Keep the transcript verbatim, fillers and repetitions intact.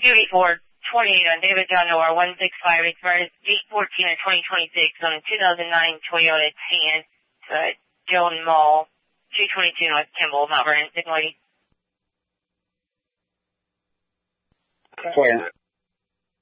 thirty-four twenty-eight on David John Noir one six five, expires eight fourteen of twenty twenty-six on a two thousand nine Toyota Tan, uh, Joan Mall, two twenty-two North Kimball, Mount Vernon, Signal eighty. Okay.